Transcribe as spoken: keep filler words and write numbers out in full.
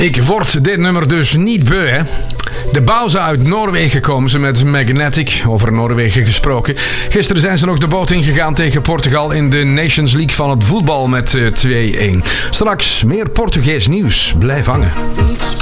Ik word dit nummer dus niet beu, hè. De Bauza uit Noorwegen komen ze met Magnetic. Over Noorwegen gesproken. Gisteren zijn ze nog de boot ingegaan tegen Portugal in de Nations League van het voetbal met twee-een. Straks meer Portugees nieuws. Blijf hangen.